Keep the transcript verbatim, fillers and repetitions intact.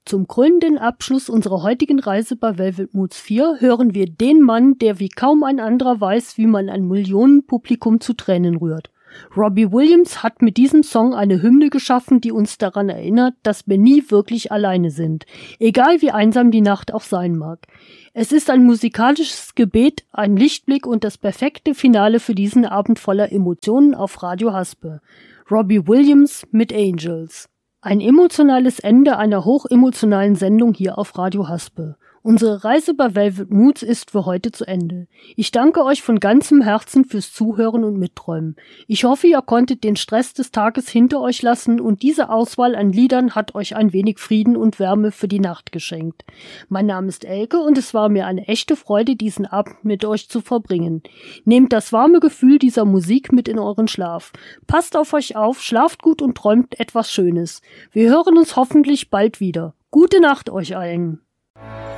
Zum krönenden Abschluss unserer heutigen Reise bei Velvet Moods vier hören wir den Mann, der wie kaum ein anderer weiß, wie man ein Millionenpublikum zu Tränen rührt. Robbie Williams hat mit diesem Song eine Hymne geschaffen, die uns daran erinnert, dass wir nie wirklich alleine sind, egal wie einsam die Nacht auch sein mag. Es ist ein musikalisches Gebet, ein Lichtblick und das perfekte Finale für diesen Abend voller Emotionen auf Radio Haspe. Robbie Williams mit Angels. Ein emotionales Ende einer hochemotionalen Sendung hier auf Radio Haspe. Unsere Reise bei Velvet Moods ist für heute zu Ende. Ich danke euch von ganzem Herzen fürs Zuhören und Mitträumen. Ich hoffe, ihr konntet den Stress des Tages hinter euch lassen und diese Auswahl an Liedern hat euch ein wenig Frieden und Wärme für die Nacht geschenkt. Mein Name ist Elke und es war mir eine echte Freude, diesen Abend mit euch zu verbringen. Nehmt das warme Gefühl dieser Musik mit in euren Schlaf. Passt auf euch auf, schlaft gut und träumt etwas Schönes. Wir hören uns hoffentlich bald wieder. Gute Nacht euch allen.